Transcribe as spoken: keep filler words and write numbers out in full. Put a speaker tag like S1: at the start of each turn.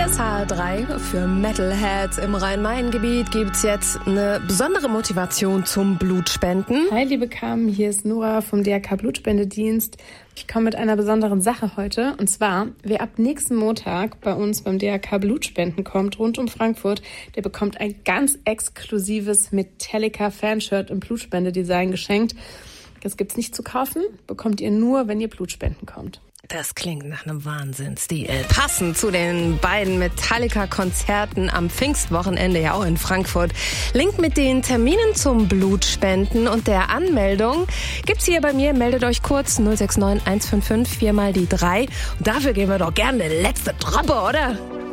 S1: ist H R drei. Für Metalheads im Rhein-Main-Gebiet gibt's jetzt eine besondere Motivation zum Blutspenden.
S2: Hi, liebe Carmen, hier ist Nora vom D R K Blutspendedienst. Ich komme mit einer besonderen Sache heute. Und zwar, wer ab nächsten Montag bei uns beim D R K Blutspenden kommt, rund um Frankfurt, der bekommt ein ganz exklusives Metallica-Fanshirt im Blutspende-Design geschenkt. Das gibt's nicht zu kaufen, bekommt ihr nur, wenn ihr Blutspenden kommt.
S1: Das klingt nach einem Wahnsinnsstil. Passend zu den beiden Metallica-Konzerten am Pfingstwochenende ja auch in Frankfurt. Link mit den Terminen zum Blutspenden und der Anmeldung gibt's hier bei mir. Meldet euch kurz null sechs neun eins fünf fünf vier mal die drei. Und dafür geben wir doch gerne eine letzte Droppe, oder?